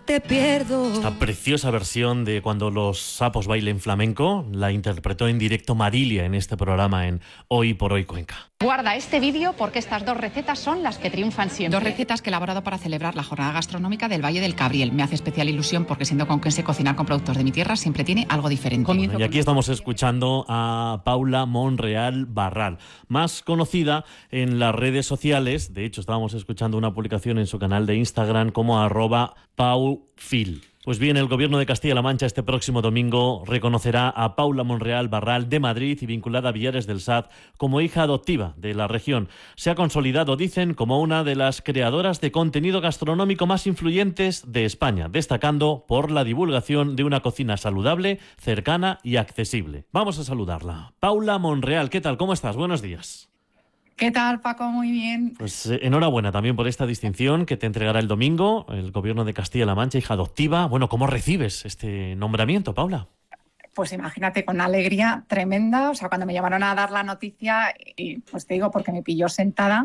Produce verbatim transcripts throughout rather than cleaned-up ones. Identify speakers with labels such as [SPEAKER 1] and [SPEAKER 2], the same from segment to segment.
[SPEAKER 1] te pierdo.
[SPEAKER 2] Esta preciosa versión de Cuando los sapos bailen flamenco la interpretó en directo Marilia en este programa en Hoy por Hoy Cuenca.
[SPEAKER 3] Guarda este vídeo porque estas dos recetas son las que triunfan siempre.
[SPEAKER 4] Dos recetas que he elaborado para celebrar la jornada gastronómica del Valle del Cabriel. Me hace especial ilusión porque siendo conquense, cocinar con productos de mi tierra siempre tiene algo diferente.
[SPEAKER 2] Bueno, y aquí estamos escuchando a Paula Monreal Barral, más conocida en las redes sociales. De hecho, estábamos escuchando una publicación en su canal de Instagram como arroba paufil. Pues bien, el Gobierno de Castilla-La Mancha este próximo domingo reconocerá a Paula Monreal Barral de Madrid y vinculada a Villares del Saz como hija adoptiva de la región. Se ha consolidado, dicen, como una de las creadoras de contenido gastronómico más influyentes de España, destacando por la divulgación de una cocina saludable, cercana y accesible. Vamos a saludarla. Paula Monreal, ¿qué tal? ¿Cómo estás? Buenos días.
[SPEAKER 4] ¿Qué tal, Paco? Muy bien.
[SPEAKER 2] Pues eh, enhorabuena también por esta distinción que te entregará el domingo el Gobierno de Castilla-La Mancha, hija adoptiva. Bueno, ¿cómo recibes este nombramiento, Paula?
[SPEAKER 4] Pues imagínate, con una alegría tremenda. O sea, cuando me llamaron a dar la noticia, y pues te digo, porque me pilló sentada,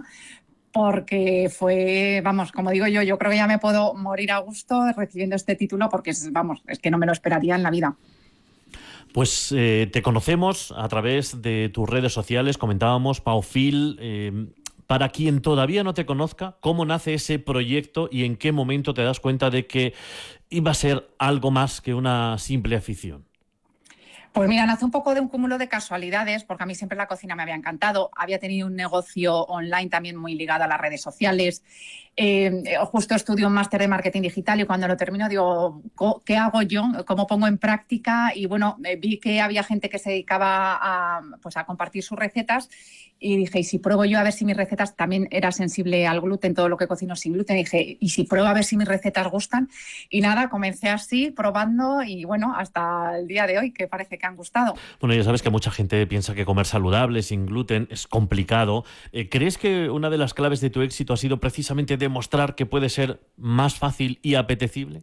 [SPEAKER 4] porque fue, vamos, como digo yo, yo creo que ya me puedo morir a gusto recibiendo este título porque, es, vamos, es que no me lo esperaría en la vida.
[SPEAKER 2] Pues eh, te conocemos a través de tus redes sociales, comentábamos, Paufil. Eh, para quien todavía no te conozca, ¿cómo nace ese proyecto y en qué momento te das cuenta de que iba a ser algo más que una simple afición?
[SPEAKER 4] Pues mira, nace un poco de un cúmulo de casualidades, porque a mí siempre la cocina me había encantado. Había tenido un negocio online también muy ligado a las redes sociales. Eh, justo estudio un máster de marketing digital y cuando lo termino digo, ¿qué hago yo? ¿Cómo pongo en práctica? Y bueno, vi que había gente que se dedicaba a, pues, a compartir sus recetas y dije, ¿y si pruebo yo a ver si mis recetas también era sensible al gluten, todo lo que cocino sin gluten? Y dije, ¿y si pruebo a ver si mis recetas gustan? Y nada, comencé así, probando y bueno, hasta el día de hoy, que parece que han gustado.
[SPEAKER 2] Bueno, ya sabes que mucha gente piensa que comer saludable, sin gluten, es complicado. Eh, ¿Crees que una de las claves de tu éxito ha sido precisamente demostrar que puede ser más fácil y apetecible?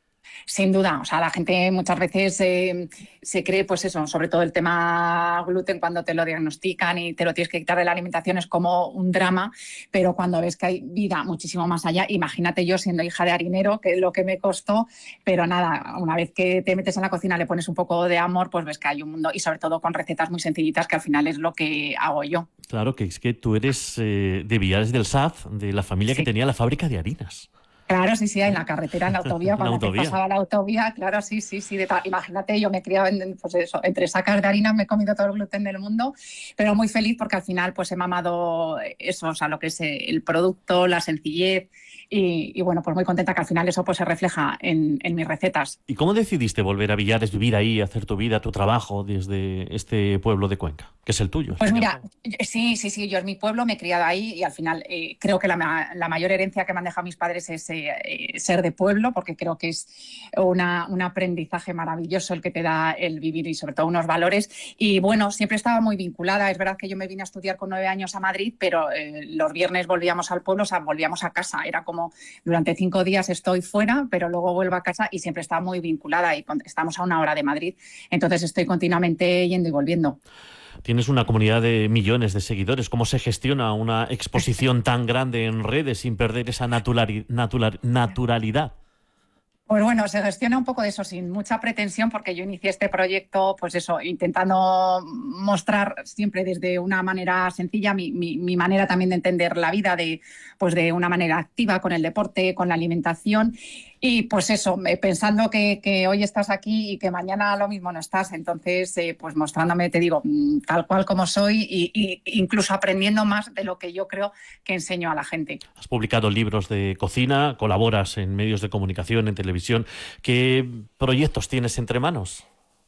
[SPEAKER 4] Sin duda, o sea, la gente muchas veces eh, se cree, pues eso, sobre todo el tema gluten cuando te lo diagnostican y te lo tienes que quitar de la alimentación es como un drama, pero cuando ves que hay vida muchísimo más allá, imagínate yo siendo hija de harinero, que es lo que me costó, pero nada, una vez que te metes en la cocina, le pones un poco de amor, pues ves que hay un mundo y sobre todo con recetas muy sencillitas que al final es lo que hago yo.
[SPEAKER 2] Claro, que es que tú eres eh, de Villares del Saz, de la familia
[SPEAKER 4] Sí.
[SPEAKER 2] que tenía la fábrica de harinas.
[SPEAKER 4] Claro, sí, sí, en la carretera, en la autovía, cuando
[SPEAKER 2] la autovía.
[SPEAKER 4] pasaba la autovía, claro, sí, sí, sí. De ta- Imagínate, yo me he criado en, pues eso, entre sacas de harina, me he comido todo el gluten del mundo, pero muy feliz porque al final pues he mamado eso, o sea, lo que es el producto, la sencillez y, y bueno, pues muy contenta que al final eso pues se refleja en, en mis recetas.
[SPEAKER 2] ¿Y cómo decidiste volver a Villares, vivir ahí, hacer tu vida, tu trabajo desde este pueblo de Cuenca, que es el tuyo?
[SPEAKER 4] Pues mira, sí, sí, sí, yo en mi pueblo me he criado ahí y al final eh, creo que la, ma- la mayor herencia que me han dejado mis padres es eh, eh, ser de pueblo, porque creo que es una, un aprendizaje maravilloso el que te da el vivir y sobre todo unos valores. Y bueno, siempre estaba muy vinculada. Es verdad que yo me vine a estudiar con nueve años a Madrid, pero eh, los viernes volvíamos al pueblo, o sea, volvíamos a casa. Era como durante cinco días estoy fuera, pero luego vuelvo a casa y siempre estaba muy vinculada y con- estamos a una hora de Madrid. Entonces estoy continuamente yendo y volviendo.
[SPEAKER 2] Tienes una comunidad de millones de seguidores. ¿Cómo se gestiona una exposición tan grande en redes sin perder esa naturali- natural- naturalidad?
[SPEAKER 4] Pues bueno, se gestiona un poco de eso sin mucha pretensión porque yo inicié este proyecto, pues eso, intentando mostrar siempre desde una manera sencilla mi, mi, mi manera también de entender la vida, de, pues de una manera activa, con el deporte, con la alimentación. Y pues eso, pensando que, que hoy estás aquí y que mañana lo mismo no estás, entonces eh, pues mostrándome, te digo, tal cual como soy y, y incluso aprendiendo más de lo que yo creo que enseño a la gente.
[SPEAKER 2] Has publicado libros de cocina, colaboras en medios de comunicación, en televisión. ¿Qué proyectos tienes entre manos?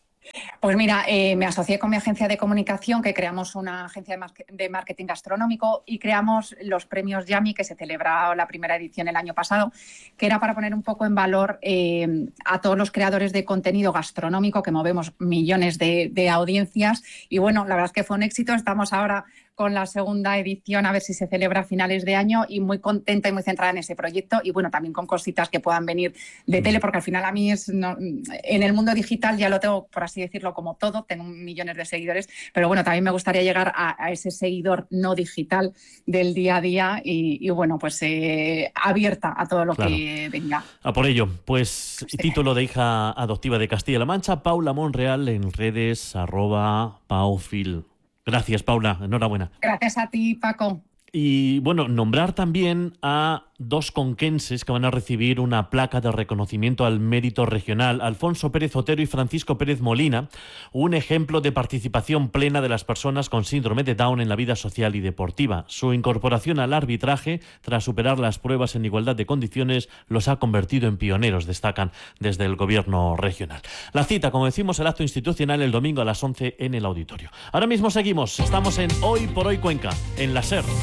[SPEAKER 4] Pues mira, eh, me asocié con mi agencia de comunicación, que creamos una agencia de, mar- de marketing gastronómico y creamos los premios Yummy, que se celebró la primera edición el año pasado, que era para poner un poco en valor eh, a todos los creadores de contenido gastronómico, que movemos millones de, de audiencias. Y bueno, la verdad es que fue un éxito. Estamos ahora con la segunda edición, a ver si se celebra a finales de año, y muy contenta y muy centrada en ese proyecto, y bueno, también con cositas que puedan venir de tele, porque al final a mí es no, en el mundo digital ya lo tengo, por así decirlo, como todo, tengo millones de seguidores, pero bueno, también me gustaría llegar a, a ese seguidor no digital del día a día y, y bueno, pues eh, abierta a todo lo claro. que venga.
[SPEAKER 2] A por ello, pues sí. Título de hija adoptiva de Castilla-La Mancha, Paula Monreal, en redes, arroba paufil. Gracias, Paula, enhorabuena.
[SPEAKER 4] Gracias a ti, Paco.
[SPEAKER 2] Y bueno, nombrar también a dos conquenses que van a recibir una placa de reconocimiento al mérito regional, Alfonso Pérez Otero y Francisco Pérez Molina, un ejemplo de participación plena de las personas con síndrome de Down en la vida social y deportiva. Su incorporación al arbitraje, tras superar las pruebas en igualdad de condiciones, los ha convertido en pioneros, destacan desde el gobierno regional. La cita, como decimos, el acto institucional el domingo a las once en el auditorio. Ahora mismo seguimos, estamos en Hoy por Hoy Cuenca, en la SER.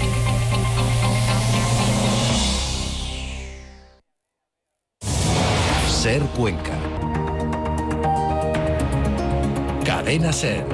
[SPEAKER 1] SER Cuenca. Cadena SER.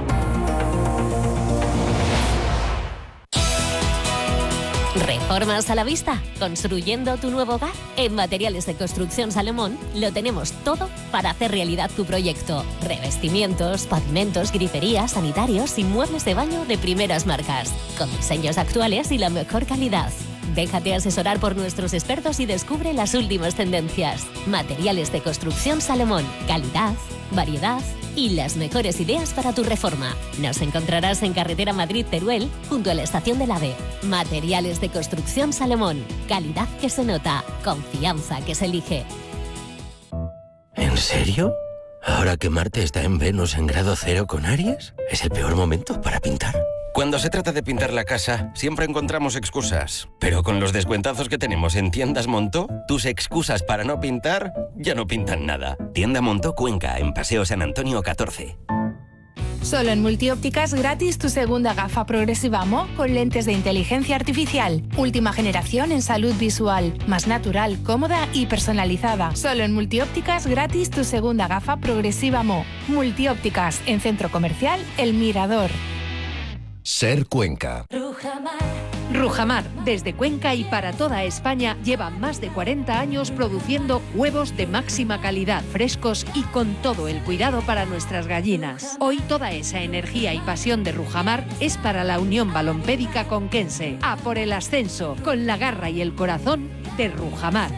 [SPEAKER 5] ¿Reformas a la vista? ¿Construyendo tu nuevo hogar? En Materiales de Construcción Salomón lo tenemos todo para hacer realidad tu proyecto. Revestimientos, pavimentos, griferías, sanitarios y muebles de baño de primeras marcas, con diseños actuales y la mejor calidad. Déjate asesorar por nuestros expertos y descubre las últimas tendencias. Materiales de Construcción Salomón. Calidad, variedad y las mejores ideas para tu reforma. Nos encontrarás en Carretera Madrid-Teruel, junto a la estación del AVE. Materiales de Construcción Salomón. Calidad que se nota, confianza que se elige.
[SPEAKER 6] ¿En serio? ¿Ahora que Marte está en Venus en grado cero con Aries? ¿Es el peor momento para pintar?
[SPEAKER 7] Cuando se trata de pintar la casa, siempre encontramos excusas. Pero con los descuentazos que tenemos en Tiendas Montó, tus excusas para no pintar ya no pintan nada. Tienda Montó Cuenca, en Paseo San Antonio catorce.
[SPEAKER 8] Solo en Multiópticas gratis tu segunda gafa progresiva M O con lentes de inteligencia artificial. Última generación en salud visual, más natural, cómoda y personalizada. Solo en Multiópticas gratis tu segunda gafa progresiva M O. Multiópticas, en Centro Comercial El Mirador.
[SPEAKER 1] SER Cuenca.
[SPEAKER 9] Rujamar. Rujamar, desde Cuenca y para toda España, lleva más de cuarenta años produciendo huevos de máxima calidad, frescos y con todo el cuidado para nuestras gallinas. Hoy toda esa energía y pasión de Rujamar es para la Unión Balompédica Conquense. A por el ascenso, con la garra y el corazón de Rujamar.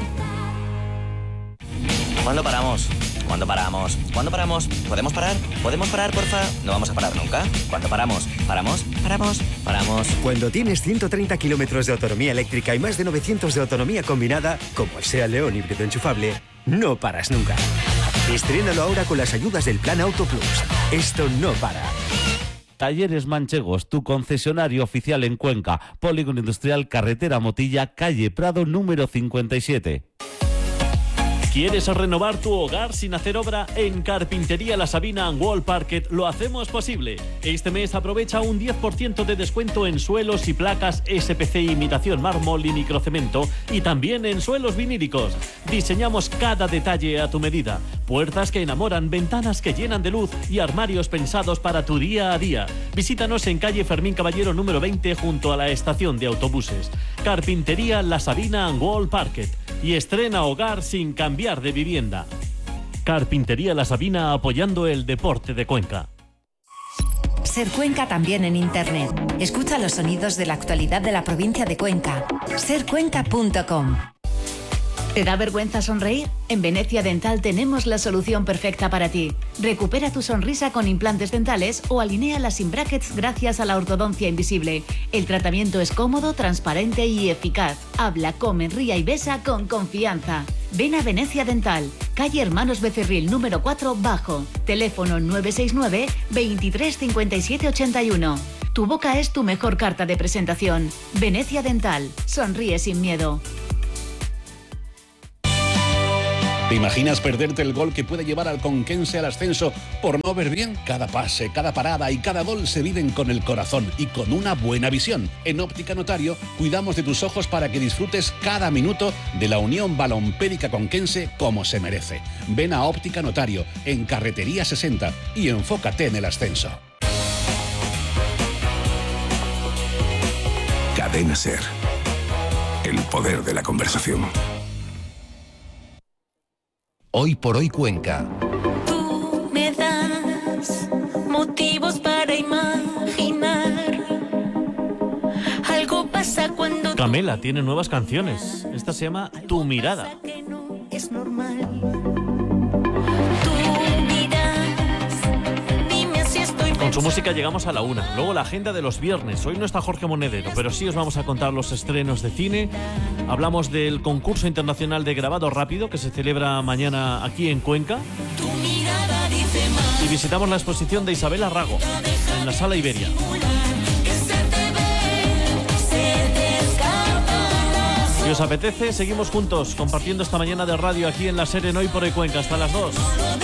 [SPEAKER 10] ¿Cuándo paramos? ¿Cuándo paramos? ¿Cuándo paramos? ¿Podemos parar? ¿Podemos parar, porfa? No vamos a parar nunca. ¿Cuándo paramos? ¿Paramos? ¿Paramos? ¿Paramos?
[SPEAKER 11] Cuando tienes ciento treinta kilómetros de autonomía eléctrica y más de novecientos de autonomía combinada, como el SEAT León híbrido enchufable, no paras nunca. Estrénalo ahora con las ayudas del Plan Auto Plus. Esto no para.
[SPEAKER 12] Talleres Manchegos, tu concesionario oficial en Cuenca. Polígono Industrial, Carretera Motilla, calle Prado, número cincuenta y siete.
[SPEAKER 2] ¿Quieres renovar tu hogar sin hacer obra? En Carpintería La Sabina and Wall Parquet lo hacemos posible. Este mes aprovecha un diez por ciento de descuento en suelos y placas S P C imitación mármol y microcemento y también en suelos vinílicos. Diseñamos cada detalle a tu medida. Puertas que enamoran, ventanas que llenan de luz y armarios pensados para tu día a día. Visítanos en calle Fermín Caballero número veinte junto a la estación de autobuses. Carpintería La Sabina and Wall Parquet. Y estrena hogar sin cambiar de vivienda. Carpintería La Sabina, apoyando el deporte de Cuenca.
[SPEAKER 13] SER Cuenca también en internet. Escucha los sonidos de la actualidad de la provincia de Cuenca. ser cuenca punto com.
[SPEAKER 14] ¿Te da vergüenza sonreír? En Venecia Dental tenemos la solución perfecta para ti. Recupera tu sonrisa con implantes dentales o alinéala sin brackets gracias a la ortodoncia invisible. El tratamiento es cómodo, transparente y eficaz. Habla, come, ría y besa con confianza. Ven a Venecia Dental, calle Hermanos Becerril número cuatro bajo. Teléfono nueve seis nueve, veintitrés cincuenta y siete ochenta y uno. Tu boca es tu mejor carta de presentación. Venecia Dental. Sonríe sin miedo.
[SPEAKER 15] ¿Te imaginas perderte el gol que puede llevar al Conquense al ascenso por no ver bien? Cada pase, cada parada y cada gol se viven con el corazón y con una buena visión. En Óptica Notario cuidamos de tus ojos para que disfrutes cada minuto de la Unión Balompédica Conquense como se merece. Ven a Óptica Notario en Carretería sesenta y enfócate en el ascenso.
[SPEAKER 16] Cadena SER. El poder de la conversación.
[SPEAKER 1] Hoy por hoy Cuenca.
[SPEAKER 17] Tú me das motivos para imaginar. Algo pasa cuando
[SPEAKER 2] Camela tiene nuevas canciones. Esta se llama Tu mirada.
[SPEAKER 17] es normal. Tú miras, dime si estoy
[SPEAKER 2] Con su música llegamos a la una. Luego la agenda de los viernes. Hoy no está Jorge Monedero, pero sí os vamos a contar los estrenos de cine. Hablamos del concurso internacional de grabado rápido que se celebra mañana aquí en Cuenca. Y visitamos la exposición de Isabel Arrago en la Sala Iberia. Si os apetece, seguimos juntos compartiendo esta mañana de radio aquí en la SER en Hoy por Hoy Cuenca hasta las dos.